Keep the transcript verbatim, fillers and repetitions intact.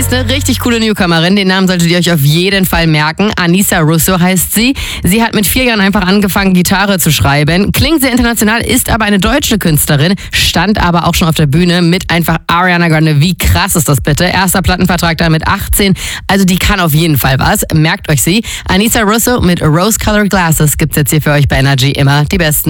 ist eine richtig coole Newcomerin. Den Namen solltet ihr euch auf jeden Fall merken. Anissa Russo heißt sie. Sie hat mit vier Jahren einfach angefangen, Gitarre zu schreiben. Klingt sehr international, ist aber eine deutsche Künstlerin, stand aber auch schon auf der Bühne mit einfach Ariana Grande. Wie krass ist das bitte? Erster Plattenvertrag da mit achtzehn. Also die kann auf jeden Fall was. Merkt euch sie. Anissa Russo mit Rose Colored Glasses gibt's jetzt hier für euch bei Energy. Immer die besten